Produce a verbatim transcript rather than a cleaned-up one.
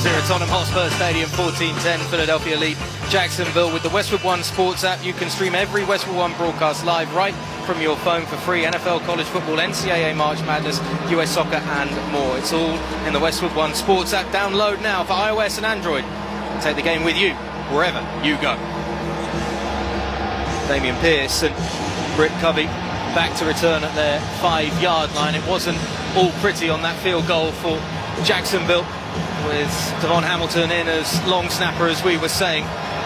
here at Tottenham Hotspur Stadium, fourteen ten, Philadelphia lead Jacksonville. With the Westwood One Sports app, you can stream every Westwood One broadcast live right from your phone for free. N F L, college football, N C double A, March Madness, U S soccer and more. It's all in the Westwood One Sports app. Download now for iOS and Android. Take the game with you wherever you go. Dameon Pierce and Britt Covey back to return at their five-yard line. It wasn't all pretty on that field goal for Jacksonville, with Devon Hamilton in as long snapper, as we were saying.